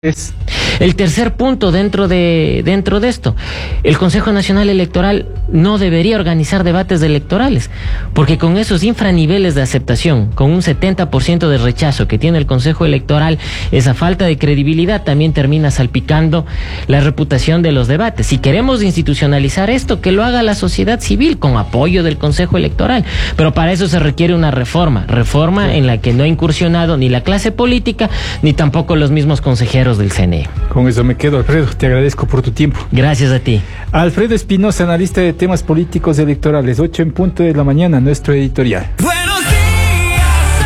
El tercer punto dentro de esto, el Consejo Nacional Electoral no debería organizar debates electorales, porque con esos infraniveles de aceptación, con un 70% de rechazo que tiene el Consejo Electoral, esa falta de credibilidad también termina salpicando la reputación de los debates. Si queremos institucionalizar esto, que lo haga la sociedad civil con apoyo del Consejo Electoral, pero para eso se requiere una reforma en la que no ha incursionado ni la clase política, ni tampoco los mismos consejeros del CNE. Con eso me quedo, Alfredo. Te agradezco por tu tiempo. Gracias a ti. Alfredo Espinosa, analista de temas políticos electorales, 8:00 a.m, nuestro editorial. Buenos días,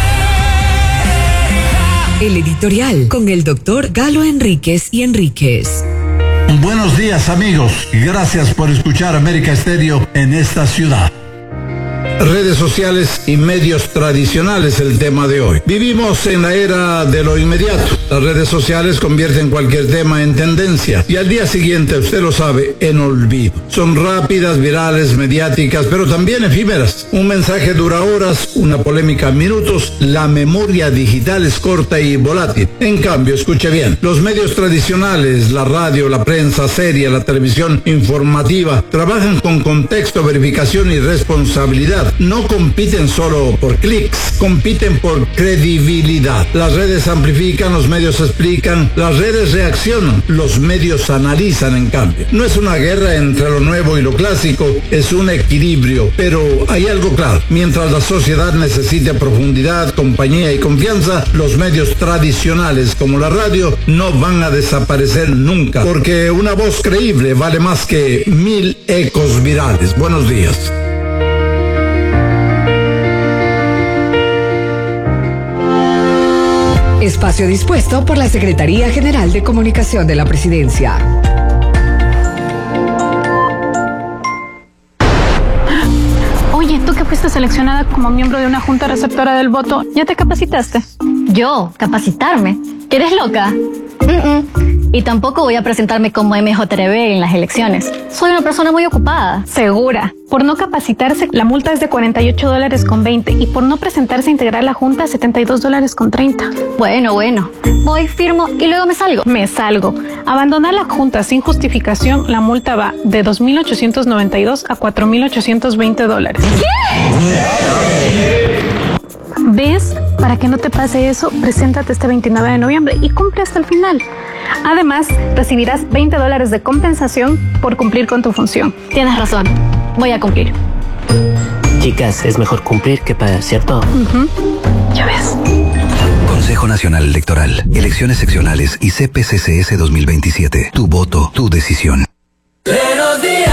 América. El editorial con el doctor Galo Enríquez y Enríquez. Buenos días, amigos. Gracias por escuchar América Estéreo en esta ciudad. Redes sociales y medios tradicionales, el tema de hoy. Vivimos en la era de lo inmediato. Las redes sociales convierten cualquier tema en tendencia y al día siguiente, usted lo sabe, en olvido. Son rápidas, virales, mediáticas, pero también efímeras. Un mensaje dura horas, una polémica minutos. La memoria digital es corta y volátil. En cambio, escuche bien, los medios tradicionales, la radio, la prensa seria, la televisión informativa, trabajan con contexto, verificación y responsabilidad. No compiten solo por clics, compiten por credibilidad. Las redes amplifican, los medios explican, las redes reaccionan, los medios analizan, en cambio. No es una guerra entre lo nuevo y lo clásico, es un equilibrio, pero hay algo claro. Mientras la sociedad necesite profundidad, compañía y confianza, los medios tradicionales como la radio no van a desaparecer nunca, porque una voz creíble vale más que 1000 ecos virales. Buenos días. Espacio dispuesto por la Secretaría General de Comunicación de la Presidencia. Oye, tú que fuiste seleccionada como miembro de una junta receptora del voto, ¿ya te capacitaste? ¿Yo? ¿Capacitarme? ¿Eres loca? Y tampoco voy a presentarme como MJRB en las elecciones. Soy una persona muy ocupada. Segura. Por no capacitarse, la multa es de $48.20 y por no presentarse a integrar la junta, $72.30. Bueno. Voy, firmo y luego me salgo. Me salgo. Abandonar la junta sin justificación, la multa va de $2.892 a $4.820. ¿Qué? ¿Ves? Para que no te pase eso, preséntate este 29 de noviembre y cumple hasta el final. Además, recibirás $20 de compensación por cumplir con tu función. Tienes razón, voy a cumplir. Chicas, es mejor cumplir que pagar, ¿cierto? Ya ves. Consejo Nacional Electoral, Elecciones Seccionales y CPCCS 2027. Tu voto, tu decisión. Buenos días.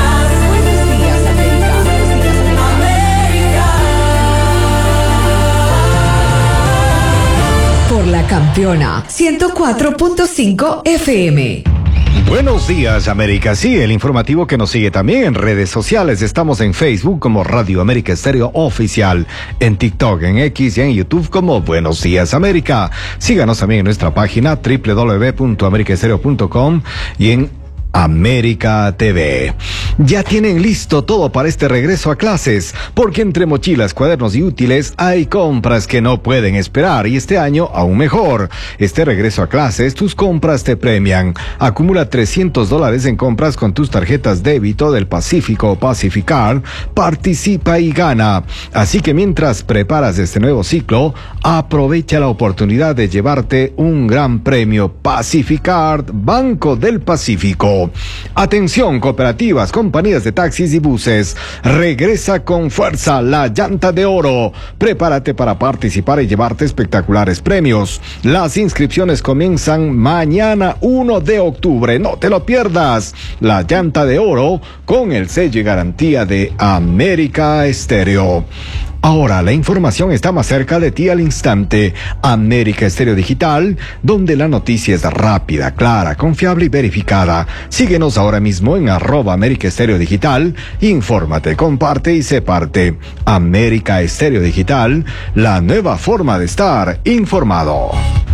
Por la campeona 104.5 FM. Buenos días, América. Sí, el informativo que nos sigue también en redes sociales. Estamos en Facebook como Radio América Estéreo Oficial, en TikTok, en X y en YouTube como Buenos Días, América. Síganos también en nuestra página www.americaestereo.com y en América TV. Ya tienen listo todo para este regreso a clases, porque entre mochilas, cuadernos y útiles hay compras que no pueden esperar y este año aún mejor. Este regreso a clases, tus compras te premian. Acumula $300 en compras con tus tarjetas débito del Pacífico o Pacificard, participa y gana. Así que mientras preparas este nuevo ciclo, aprovecha la oportunidad de llevarte un gran premio. Pacificard, Banco del Pacífico. Atención, cooperativas, compañías de taxis y buses. Regresa con fuerza la llanta de oro. Prepárate para participar y llevarte espectaculares premios. Las inscripciones comienzan mañana 1 de octubre. No te lo pierdas. La llanta de oro con el sello y garantía de América Estéreo. Ahora la información está más cerca de ti al instante. América Estéreo Digital, donde la noticia es rápida, clara, confiable y verificada. Síguenos ahora mismo en @América Estéreo Digital. Infórmate, comparte y sé parte. América Estéreo Digital, la nueva forma de estar informado.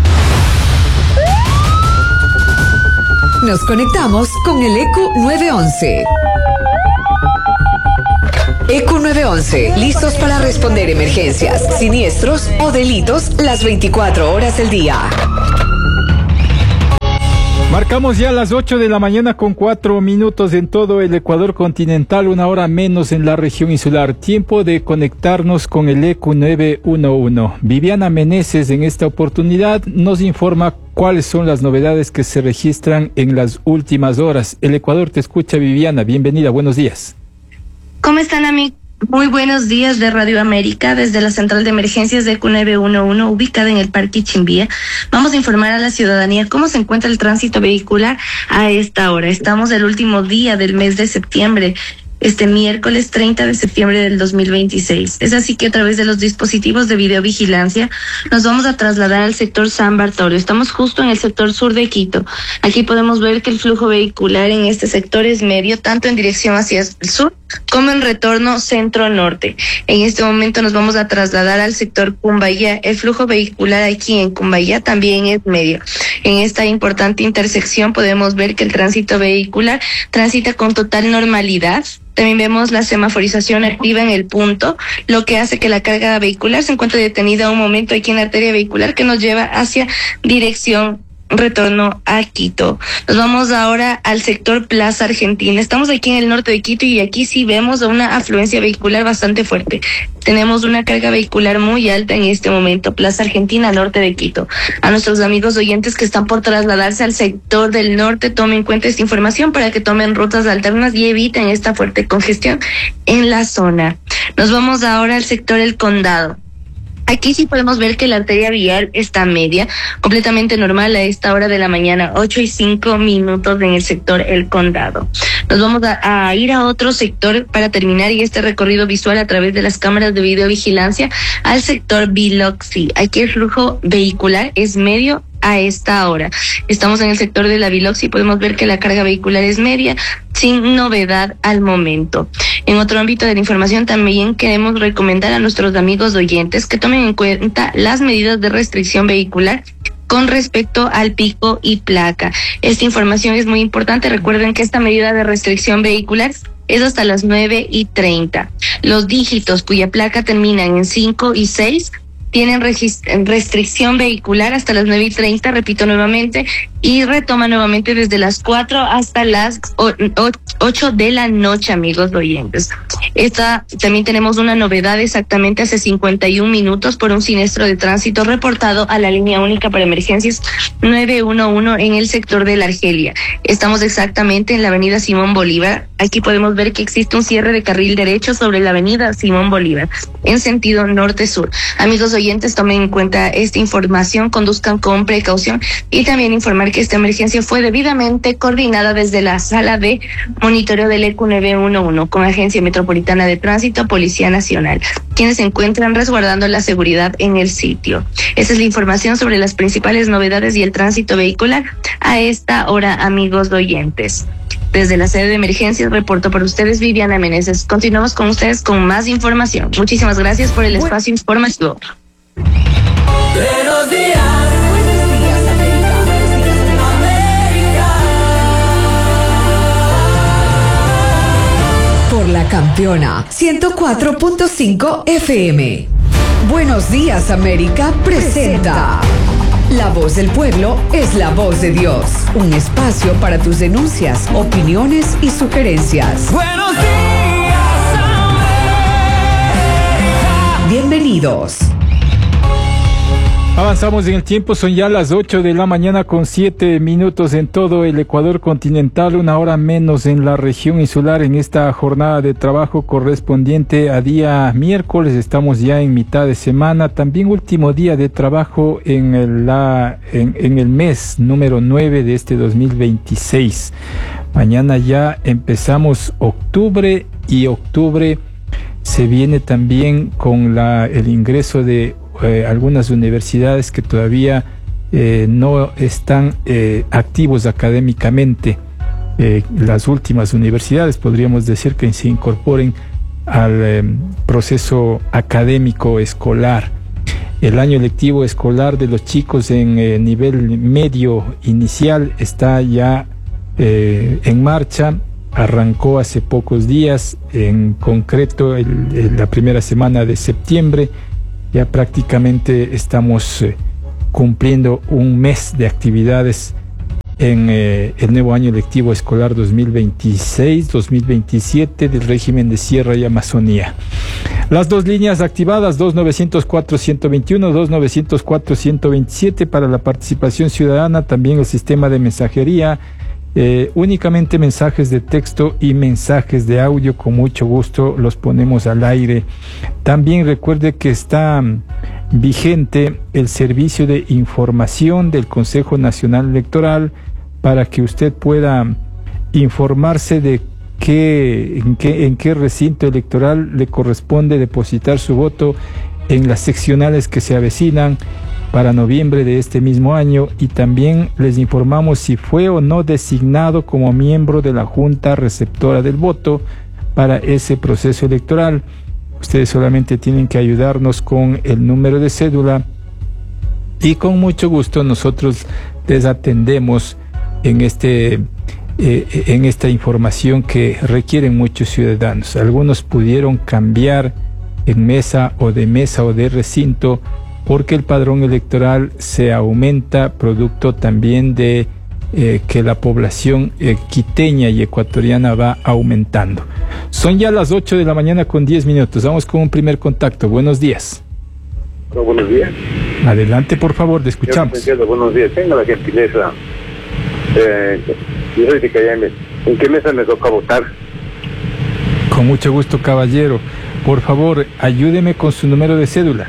Nos conectamos con el ECU 911. ECU 911, listos para responder emergencias, siniestros o delitos las 24 horas del día. Marcamos ya las 8 de la mañana con 4 minutos en todo el Ecuador continental, 1 hora menos en la región insular. Tiempo de conectarnos con el EQ 911. Viviana Meneses en esta oportunidad nos informa cuáles son las novedades que se registran en las últimas horas. El Ecuador te escucha, Viviana. Bienvenida, buenos días. ¿Cómo están, amigos? Muy buenos días de Radio América, desde la Central de Emergencias de EQ 911, ubicada en el Parque Chimbía. Vamos a informar a la ciudadanía cómo se encuentra el tránsito vehicular a esta hora. Estamos el último día del mes de septiembre, este miércoles 30 de septiembre del 2026. Es así que a través de los dispositivos de videovigilancia nos vamos a trasladar al sector San Bartolo. Estamos justo en el sector sur de Quito. Aquí podemos ver que el flujo vehicular en este sector es medio, tanto en dirección hacia el sur como en retorno centro-norte. En este momento nos vamos a trasladar al sector Cumbayá. El flujo vehicular aquí en Cumbayá también es medio. En esta importante intersección podemos ver que el tránsito vehicular transita con total normalidad. También vemos la semaforización activa en el punto, lo que hace que la carga vehicular se encuentre detenida un momento aquí en la arteria vehicular que nos lleva hacia dirección retorno a Quito. Nos vamos ahora al sector Plaza Argentina. Estamos aquí en el norte de Quito y aquí sí vemos una afluencia vehicular bastante fuerte. Tenemos una carga vehicular muy alta en este momento. Plaza Argentina, norte de Quito. A nuestros amigos oyentes que están por trasladarse al sector del norte, tomen en cuenta esta información para que tomen rutas alternas y eviten esta fuerte congestión en la zona. Nos vamos ahora al sector El Condado. Aquí sí podemos ver que la arteria vial está media, completamente normal a esta hora de la mañana, 8:05 en el sector El Condado. Nos vamos a ir a otro sector para terminar y este recorrido visual a través de las cámaras de videovigilancia al sector Biloxi. Aquí el flujo vehicular es medio a esta hora. Estamos en el sector de la Biloxi y podemos ver que la carga vehicular es media, sin novedad al momento. En otro ámbito de la información también queremos recomendar a nuestros amigos oyentes que tomen en cuenta las medidas de restricción vehicular con respecto al pico y placa. Esta información es muy importante. Recuerden que esta medida de restricción vehicular es hasta las 9:30. Los dígitos cuya placa terminan en 5 y 6 tienen restricción vehicular hasta las 9:30, repito nuevamente, y retoma nuevamente desde las 4 hasta las 8 de la noche, amigos oyentes. También tenemos una novedad exactamente hace 51 minutos por un siniestro de tránsito reportado a la línea única para emergencias 911 en el sector de la Argelia. Estamos exactamente en la avenida Simón Bolívar. Aquí podemos ver que existe un cierre de carril derecho sobre la avenida Simón Bolívar en sentido norte-sur. Amigos oyentes, tomen en cuenta esta información, conduzcan con precaución y también informar que esta emergencia fue debidamente coordinada desde la sala de monitoreo del EQ 911 con Agencia Metropolitana de Tránsito, Policía Nacional, quienes se encuentran resguardando la seguridad en el sitio. Esa es la información sobre las principales novedades y el tránsito vehicular a esta hora, amigos oyentes. Desde la sede de emergencias reporto para ustedes Viviana Meneses. Continuamos con ustedes con más información. Muchísimas gracias por el espacio informativo. Buenos días. Por la campeona 104.5 FM. Buenos días, América presenta La Voz del Pueblo es la voz de Dios. Un espacio para tus denuncias, opiniones y sugerencias. Buenos días, América. Bienvenidos. Avanzamos en el tiempo, son ya las 8 de la mañana con 7 minutos en todo el Ecuador continental, 1 hora menos en la región insular. En esta jornada de trabajo correspondiente a día miércoles, estamos ya en mitad de semana, también último día de trabajo en el mes número 9 de este 2026. Mañana ya empezamos octubre y octubre se viene también con el ingreso de algunas universidades que todavía no están activos académicamente. Las últimas universidades podríamos decir que se incorporen al proceso académico escolar. El año lectivo escolar de los chicos en nivel medio inicial está ya en marcha. Arrancó hace pocos días, en concreto la primera semana de septiembre. Ya prácticamente estamos cumpliendo un mes de actividades en el nuevo año lectivo escolar 2026-2027 del régimen de Sierra y Amazonía. Las dos líneas activadas, 2904-121, 2904-127 para la participación ciudadana, también el sistema de mensajería, únicamente mensajes de texto y mensajes de audio, con mucho gusto los ponemos al aire. También recuerde que está vigente el servicio de información del Consejo Nacional Electoral para que usted pueda informarse de en qué recinto electoral le corresponde depositar su voto en las seccionales que se avecinan para noviembre de este mismo año, y también les informamos si fue o no designado como miembro de la Junta Receptora del Voto para ese proceso electoral. Ustedes solamente tienen que ayudarnos con el número de cédula y con mucho gusto nosotros les atendemos en esta información que requieren muchos ciudadanos. Algunos pudieron cambiar en mesa o de recinto porque el padrón electoral se aumenta producto también de que la población quiteña y ecuatoriana va aumentando. Son ya las 8 de la mañana con 10 minutos. Vamos con un primer contacto. Buenos días. Hola, buenos días. Adelante, por favor, le escuchamos. Buenos días. Tenga la gentileza. Yo soy de Cayambe. ¿En qué mesa me toca votar? Con mucho gusto, caballero. Por favor, ayúdeme con su número de cédula.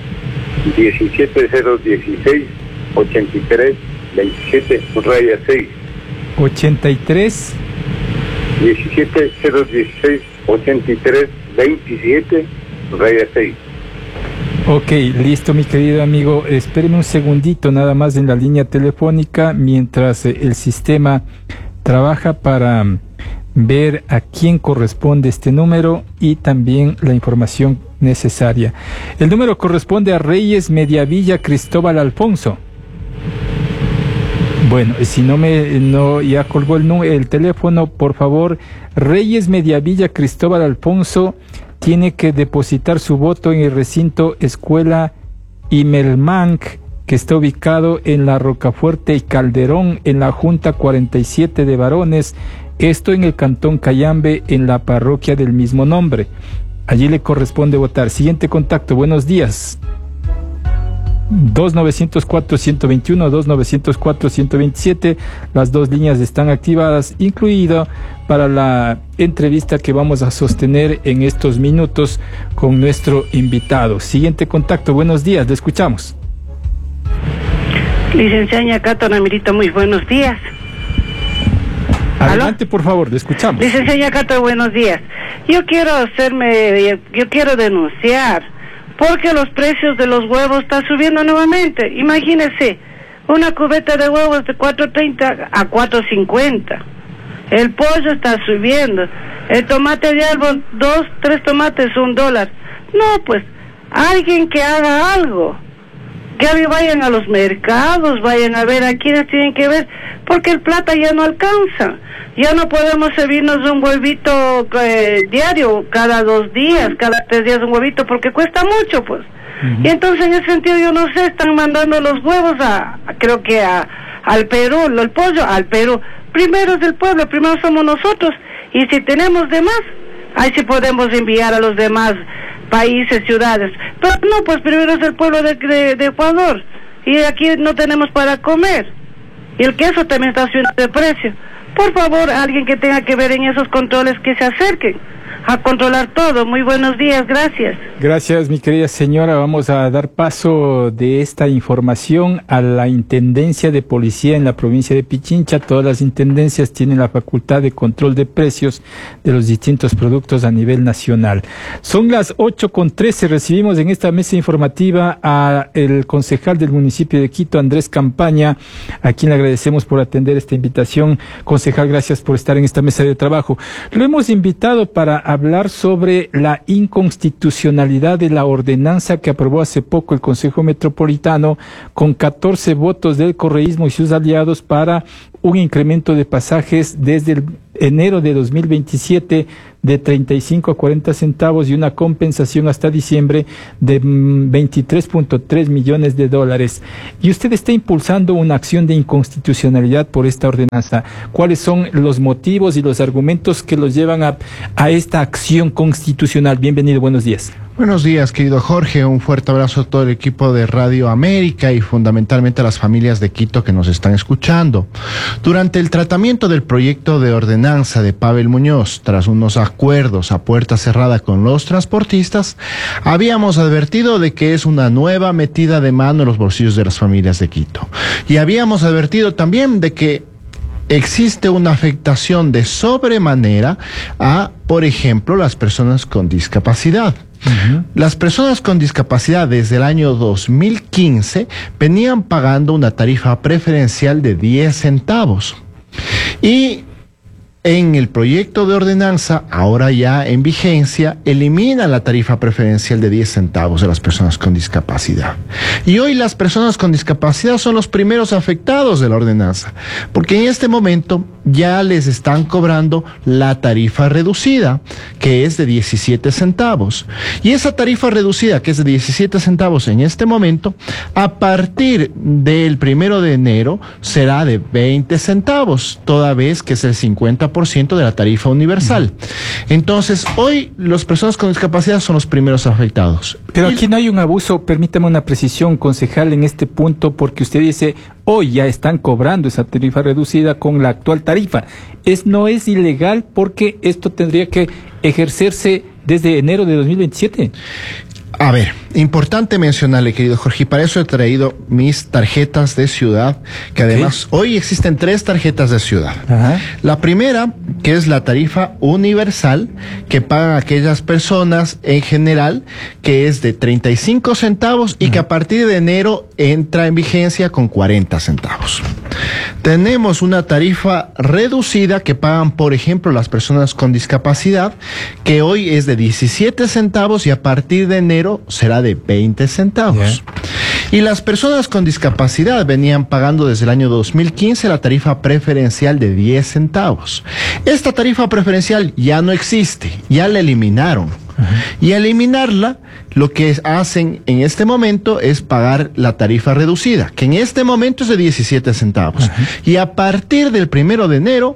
17016 83 27 raya 6. 83 17016 83 27 raya 6. Ok, listo, mi querido amigo. Espéreme un segundito nada más en la línea telefónica mientras el sistema trabaja para ver a quién corresponde este número y también la información necesaria. El número corresponde a Reyes Mediavilla Cristóbal Alfonso. Bueno, si ya colgó el teléfono, por favor, Reyes Mediavilla Cristóbal Alfonso tiene que depositar su voto en el recinto Escuela Imelmanc, que está ubicado en la Rocafuerte y Calderón, en la Junta 47 de Varones, esto en el Cantón Cayambe, en la parroquia del mismo nombre. Allí le corresponde votar. Siguiente contacto, buenos días. 2904-121, 2904-127, las dos líneas están activadas, incluido para la entrevista que vamos a sostener en estos minutos con nuestro invitado. Siguiente contacto, buenos días, le escuchamos. Licenciada Cato Namirito, muy buenos días. Adelante, por favor, le escuchamos. Licenciada Cato, buenos días. Yo quiero denunciar porque los precios de los huevos están subiendo nuevamente. Imagínese, una cubeta de huevos de 4.30 a 4.50. El pollo está subiendo. El tomate de árbol, 3 tomates, $1. No, pues, alguien que haga algo. Que vayan a los mercados, vayan a ver a quienes tienen que ver, porque el plata ya no alcanza. Ya no podemos servirnos un huevito diario, cada 2 días, cada 3 días un huevito, porque cuesta mucho, pues. Y entonces en ese sentido, yo no sé, están mandando los huevos creo que al Perú, el pollo al Perú. Primero es del pueblo, primero somos nosotros, y si tenemos de más, ahí sí podemos enviar a los demás países, ciudades. Pero no, pues primero es el pueblo de Ecuador, y aquí no tenemos para comer. Y el queso también está subiendo de precio. Por favor, alguien que tenga que ver en esos controles, que se acerquen a controlar todo. Muy buenos días, gracias. Gracias, mi querida señora. Vamos a dar paso de esta información a la Intendencia de Policía en la provincia de Pichincha. Todas las intendencias tienen la facultad de control de precios de los distintos productos a nivel nacional. Son las 8:13. Recibimos en esta mesa informativa a el concejal del municipio de Quito, Andrés Campaña, a quien le agradecemos por atender esta invitación. Concejal, gracias por estar en esta mesa de trabajo. Lo hemos invitado para hablar sobre la inconstitucionalidad de la ordenanza que aprobó hace poco el Consejo Metropolitano con 14 votos del correísmo y sus aliados para un incremento de pasajes desde el enero de 2027 de 35 a 40 centavos y una compensación hasta diciembre de 23.3 millones de dólares. Y usted está impulsando una acción de inconstitucionalidad por esta ordenanza. ¿Cuáles son los motivos y los argumentos que los llevan a esta acción constitucional? Bienvenido, buenos días. Buenos días, querido Jorge. Un fuerte abrazo a todo el equipo de Radio América y fundamentalmente a las familias de Quito que nos están escuchando. Durante el tratamiento del proyecto de ordenanza de Pavel Muñoz, tras unos acuerdos a puerta cerrada con los transportistas, habíamos advertido de que es una nueva metida de mano en los bolsillos de las familias de Quito. Y habíamos advertido también de que existe una afectación de sobremanera a, por ejemplo, las personas con discapacidad. Las personas con discapacidad desde el año 2015 venían pagando una tarifa preferencial de 10 centavos. Y en el proyecto de ordenanza, ahora ya en vigencia, elimina la tarifa preferencial de 10 centavos de las personas con discapacidad. Y hoy las personas con discapacidad son los primeros afectados de la ordenanza, porque en este momento ya les están cobrando la tarifa reducida, que es de 17 centavos. Y esa tarifa reducida, que es de 17 centavos en este momento, a partir del 1 de enero será de 20 centavos, toda vez que es el 50% de la tarifa universal. Entonces, hoy las personas con discapacidad son los primeros afectados. Pero aquí no hay un abuso, permítame una precisión, concejal, en este punto, porque usted dice, hoy ya están cobrando esa tarifa reducida con la actual tarifa. No es ilegal porque esto tendría que ejercerse desde enero de 2027. A ver, importante mencionarle, querido Jorge, y para eso he traído mis tarjetas de ciudad, que además hoy existen 3 tarjetas de ciudad. La primera, que es la tarifa universal, que pagan aquellas personas en general, que es de 35 centavos y que a partir de enero entra en vigencia con 40 centavos. Tenemos una tarifa reducida que pagan, por ejemplo, las personas con discapacidad, que hoy es de 17 centavos y a partir de enero será de 20 centavos. Y las personas con discapacidad venían pagando desde el año 2015 la tarifa preferencial de 10 centavos. Esta tarifa preferencial ya no existe, ya la eliminaron. Y al eliminarla, lo que hacen en este momento es pagar la tarifa reducida, que en este momento es de 17 centavos. Y a partir del 1 de enero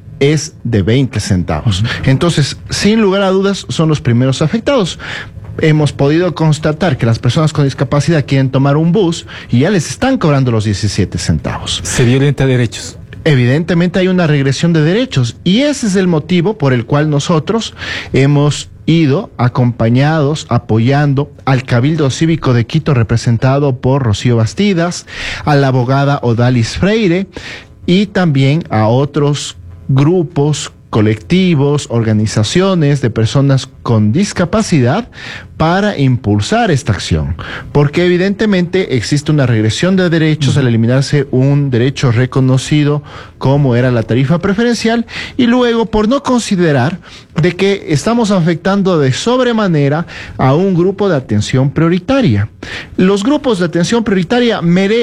es de 20 centavos. Entonces, sin lugar a dudas, son los primeros afectados. Hemos podido constatar que las personas con discapacidad quieren tomar un bus y ya les están cobrando los 17 centavos. Se violenta derechos. Evidentemente hay una regresión de derechos y ese es el motivo por el cual nosotros hemos ido acompañados, apoyando al Cabildo Cívico de Quito representado por Rocío Bastidas, a la abogada Odalis Freire y también a otros grupos, colectivos, organizaciones de personas con discapacidad para impulsar esta acción, porque evidentemente existe una regresión de derechos al eliminarse un derecho reconocido como era la tarifa preferencial y luego por no considerar de que estamos afectando de sobremanera a un grupo de atención prioritaria. Los grupos de atención prioritaria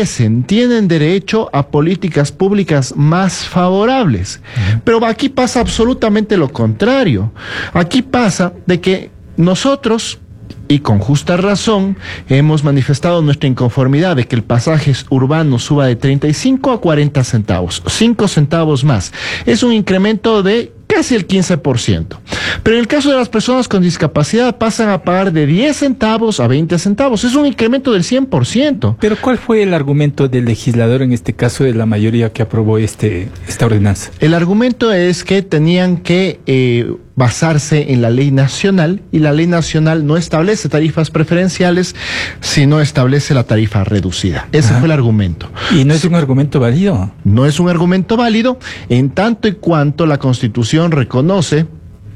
tienen derecho a políticas públicas más favorables, pero aquí pasa absolutamente lo contrario. Aquí pasa de que nosotros, y con justa razón, hemos manifestado nuestra inconformidad de que el pasaje urbano suba de 35 a 40 centavos, 5 centavos más. Es un incremento de casi el 15%. Pero en el caso de las personas con discapacidad pasan a pagar de 10 centavos a 20 centavos. Es un incremento del 100%. Pero ¿cuál fue el argumento del legislador en este caso de la mayoría que aprobó esta ordenanza? El argumento es que tenían que basarse en la ley nacional y la ley nacional no establece tarifas preferenciales, sino establece la tarifa reducida. Ese fue el argumento. ¿Y no es un argumento válido? No es un argumento válido en tanto y cuanto la Constitución reconoce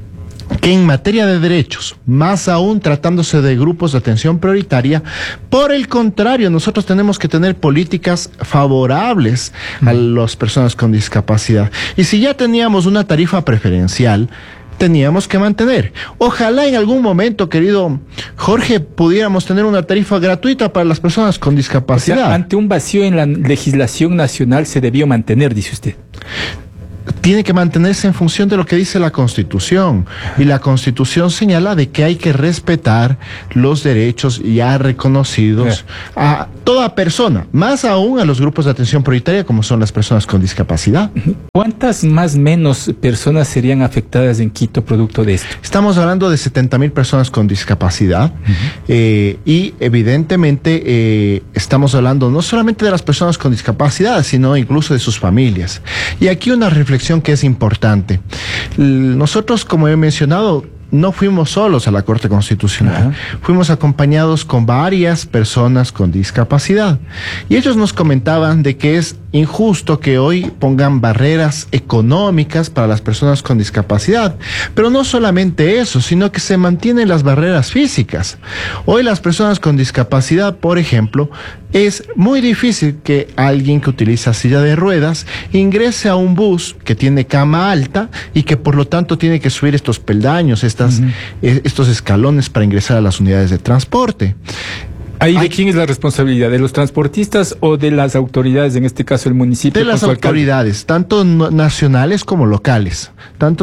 que en materia de derechos, más aún tratándose de grupos de atención prioritaria, por el contrario, nosotros tenemos que tener políticas favorables a las personas con discapacidad. Y si ya teníamos una tarifa preferencial, teníamos que mantener. Ojalá en algún momento, querido Jorge, pudiéramos tener una tarifa gratuita para las personas con discapacidad. O sea, ante un vacío en la legislación nacional se debió mantener, dice usted. Tiene que mantenerse en función de lo que dice la Constitución. Y la Constitución señala de que hay que respetar los derechos ya reconocidos a toda persona, más aún a los grupos de atención prioritaria como son las personas con discapacidad. ¿Cuántas más menos personas serían afectadas en Quito producto de esto? Estamos hablando de 70,000 personas con discapacidad y evidentemente estamos hablando no solamente de las personas con discapacidad, sino incluso de sus familias. Y aquí una reflexión que es importante. Nosotros, como he mencionado, no fuimos solos a la Corte Constitucional. Fuimos acompañados con varias personas con discapacidad. Y ellos nos comentaban de que es injusto que hoy pongan barreras económicas para las personas con discapacidad. Pero no solamente eso, sino que se mantienen las barreras físicas. Hoy las personas con discapacidad, por ejemplo, es muy difícil que alguien que utiliza silla de ruedas ingrese a un bus que tiene cama alta y que por lo tanto tiene que subir estos peldaños, estos escalones para ingresar a las unidades de transporte. ¿Ahí de quién es la responsabilidad? ¿De los transportistas o de las autoridades, en este caso el municipio? De las autoridades, tanto nacionales como locales.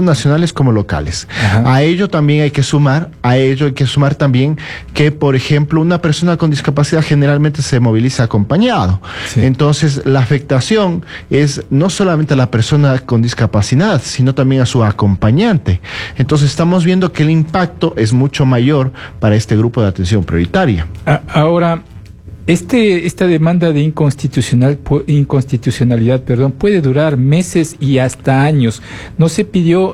A ello también hay que sumar, también que, por ejemplo, una persona con discapacidad generalmente se moviliza acompañado. Sí. Entonces, la afectación es no solamente a la persona con discapacidad, sino también a su acompañante. Entonces, estamos viendo que el impacto es mucho mayor para este grupo de atención prioritaria. Ahora, esta demanda de inconstitucionalidad, puede durar meses y hasta años. ¿No se pidió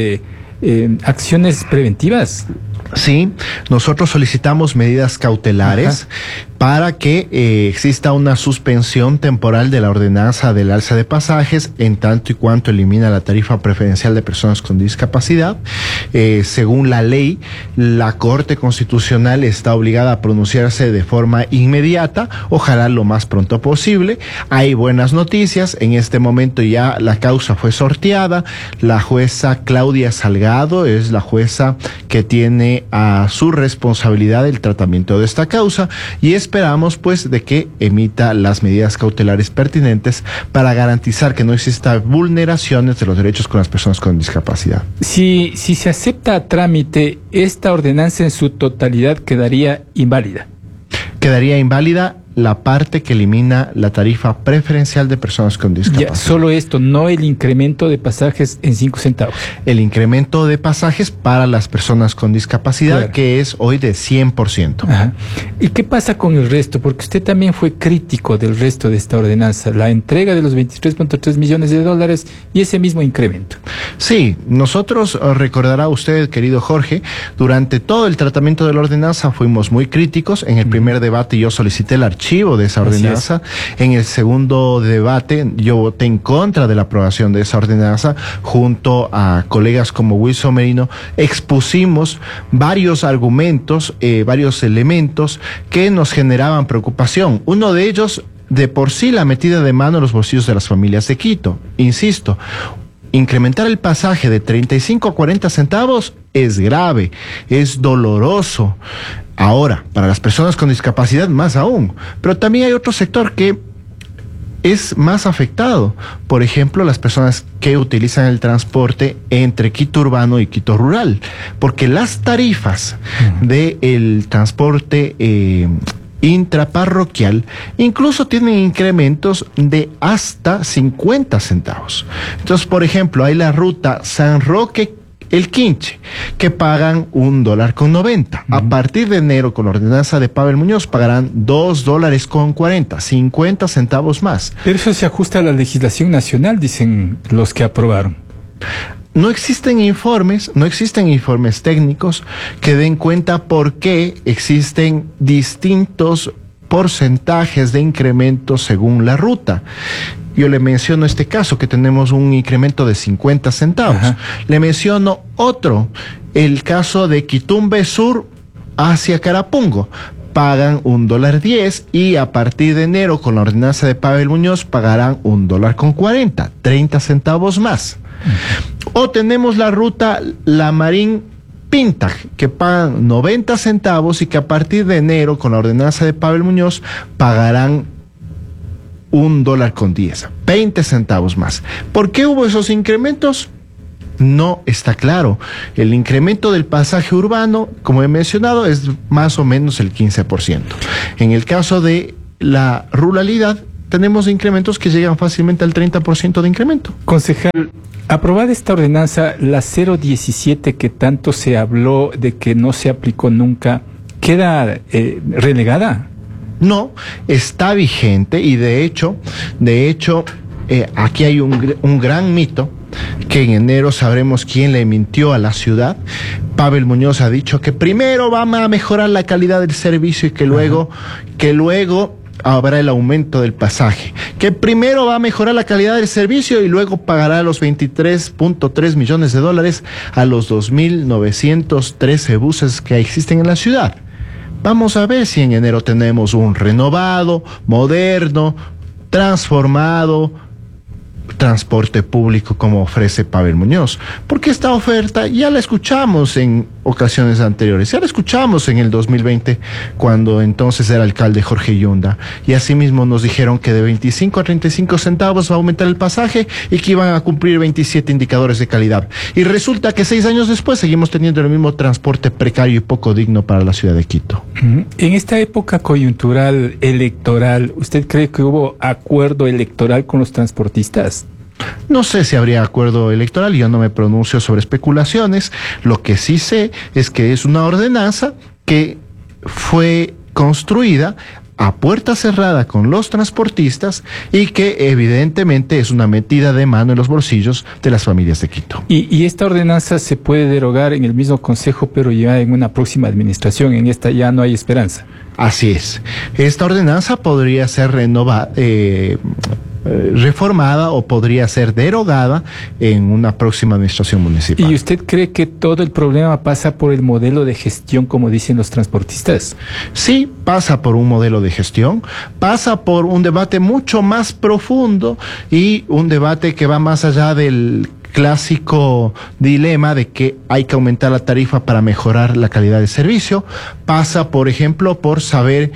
acciones preventivas? Sí, nosotros solicitamos medidas cautelares para que exista una suspensión temporal de la ordenanza del alza de pasajes en tanto y cuanto elimina la tarifa preferencial de personas con discapacidad. Según la ley, la Corte Constitucional está obligada a pronunciarse de forma inmediata, ojalá lo más pronto posible. Hay buenas noticias, en este momento ya la causa fue sorteada, la jueza Claudia Salgado es la jueza que tiene a su responsabilidad el tratamiento de esta causa y esperamos pues de que emita las medidas cautelares pertinentes para garantizar que no exista vulneraciones de los derechos con las personas con discapacidad. Si se acepta a trámite, esta ordenanza en su totalidad quedaría inválida. Quedaría inválida la parte que elimina la tarifa preferencial de personas con discapacidad. Ya, solo esto, no el incremento de pasajes en 5 centavos. El incremento de pasajes para las personas con discapacidad, claro, que es hoy de 100%. Ajá. ¿Y qué pasa con el resto? Porque usted también fue crítico del resto de esta ordenanza, la entrega de los 23.3 millones de dólares y ese mismo incremento. Sí, nosotros, recordará usted, querido Jorge, durante todo el tratamiento de la ordenanza fuimos muy críticos. En el primer debate yo solicité el archivo de esa ordenanza. En el segundo debate yo voté en contra de la aprobación de esa ordenanza. Junto a colegas como Wilson Merino expusimos varios argumentos, varios elementos que nos generaban preocupación. Uno de ellos, de por sí, la metida de mano en los bolsillos de las familias de Quito. Insisto, incrementar el pasaje de 35 a 40 centavos es grave, es doloroso. Ahora, para las personas con discapacidad más aún, pero también hay otro sector que es más afectado. Por ejemplo, las personas que utilizan el transporte entre Quito urbano y Quito rural, porque las tarifas del transporte intraparroquial incluso tienen incrementos de hasta 50 centavos. Entonces, por ejemplo, hay la ruta San Roque El Quinche, que pagan $1.90. A partir de enero, con la ordenanza de Pavel Muñoz, pagarán $2.40, 50 centavos más. Pero eso se ajusta a la legislación nacional, dicen los que aprobaron. No existen informes técnicos que den cuenta por qué existen distintos porcentajes de incremento según la ruta. Yo le menciono este caso, que tenemos un incremento de 50 centavos. Ajá. Le menciono otro, el caso de Quitumbe Sur hacia Carapungo. Pagan $1.10 y a partir de enero, con la ordenanza de Pavel Muñoz, pagarán $1.40, 30 centavos más. O tenemos la ruta La Marín-Pinta, que pagan 90 centavos y que a partir de enero, con la ordenanza de Pavel Muñoz, pagarán $1.10, 20 centavos más. ¿Por qué hubo esos incrementos? No está claro. El incremento del pasaje urbano, como he mencionado, es más o menos el 15%. En el caso de la ruralidad, tenemos incrementos que llegan fácilmente al 30% de incremento. Concejal, aprobada esta ordenanza, la 017 que tanto se habló de que no se aplicó nunca, ¿queda relegada? No, está vigente y de hecho, aquí hay un gran mito, que en enero sabremos quién le mintió a la ciudad. Pavel Muñoz ha dicho que primero va a mejorar la calidad del servicio y que luego habrá el aumento del pasaje, que primero va a mejorar la calidad del servicio y luego pagará los $23.3 millones a los 2.913 buses que existen en la ciudad. Vamos a ver si en enero tenemos un renovado, moderno, transformado transporte público como ofrece Pavel Muñoz, porque esta oferta ya la escuchamos en ocasiones anteriores, ya la escuchamos en el 2020 cuando entonces era alcalde Jorge Yunda, y asimismo nos dijeron que de 25 a 35 centavos va a aumentar el pasaje y que iban a cumplir 27 indicadores de calidad, y resulta que 6 años después seguimos teniendo el mismo transporte precario y poco digno para la ciudad de Quito. En esta época coyuntural electoral, ¿usted cree que hubo acuerdo electoral con los transportistas? No sé si habría acuerdo electoral, yo no me pronuncio sobre especulaciones. Lo que sí sé es que es una ordenanza que fue construida a puerta cerrada con los transportistas y que evidentemente es una metida de mano en los bolsillos de las familias de Quito. Y esta ordenanza se puede derogar en el mismo consejo, pero ya en una próxima administración, en esta ya no hay esperanza. Así es. Esta ordenanza podría ser reformada o podría ser derogada en una próxima administración municipal. ¿Y usted cree que todo el problema pasa por el modelo de gestión, como dicen los transportistas? Sí, pasa por un modelo de gestión, pasa por un debate mucho más profundo y un debate que va más allá del clásico dilema de que hay que aumentar la tarifa para mejorar la calidad del servicio. Pasa, por ejemplo, por saber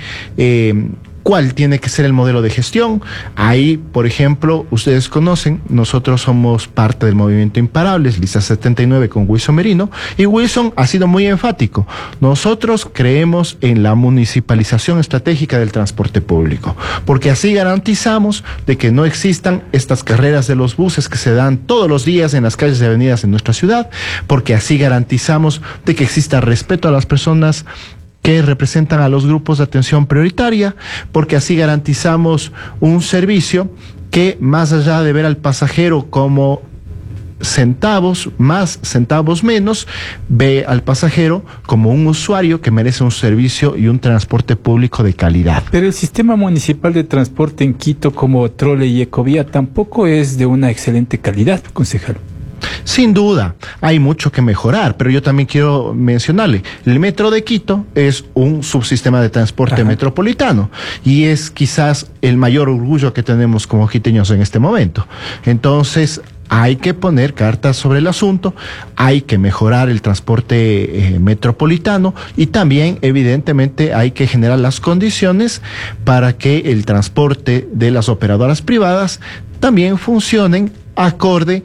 cuál tiene que ser el modelo de gestión. Ahí, por ejemplo, ustedes conocen, nosotros somos parte del movimiento Imparables, Lista 79 con Wilson Merino, y Wilson ha sido muy enfático. Nosotros creemos en la municipalización estratégica del transporte público, porque así garantizamos de que no existan estas carreras de los buses que se dan todos los días en las calles y avenidas de nuestra ciudad, porque así garantizamos de que exista respeto a las personas que representan a los grupos de atención prioritaria, porque así garantizamos un servicio que, más allá de ver al pasajero como centavos más, centavos menos, ve al pasajero como un usuario que merece un servicio y un transporte público de calidad. Pero el sistema municipal de transporte en Quito, como Trole y Ecovía, tampoco es de una excelente calidad, concejal. Sin duda, hay mucho que mejorar, pero yo también quiero mencionarle, el Metro de Quito es un subsistema de transporte metropolitano y es quizás el mayor orgullo que tenemos como quiteños en este momento. Entonces, hay que poner cartas sobre el asunto, hay que mejorar el transporte metropolitano y también, evidentemente, hay que generar las condiciones para que el transporte de las operadoras privadas también funcionen acorde,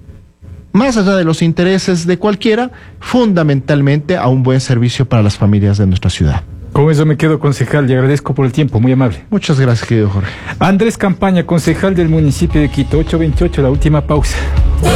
más allá de los intereses de cualquiera, fundamentalmente a un buen servicio para las familias de nuestra ciudad. Con eso me quedo, concejal. Le agradezco por el tiempo, muy amable. Muchas gracias, querido Jorge. Andrés Campaña, concejal del municipio de Quito, 8:28, la última pausa.